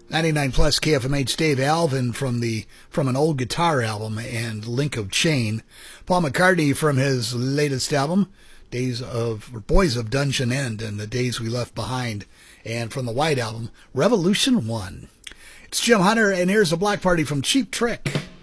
99 plus KFMH, Dave Alvin from an old guitar album and Link of Chain. Paul McCartney from his latest album, Boys of Dungeon End and the Days We Left Behind. And from the White Album, Revolution 1. It's Jim Hunter, and here's a Block Party from Cheap Trick.